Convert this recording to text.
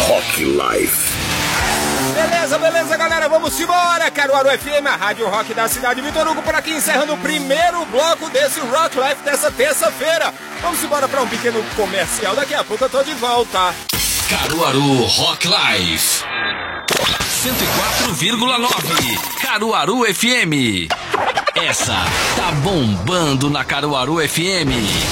Rock Life. Beleza, galera, vamos embora. Caruaru FM, a Rádio Rock da cidade. Vitor Hugo por aqui, encerrando o primeiro bloco desse Rock Life dessa terça-feira. Vamos embora para um pequeno comercial, daqui a pouco eu tô de volta. Caruaru Rock Life 104,9 Caruaru FM. Essa tá bombando na Caruaru FM.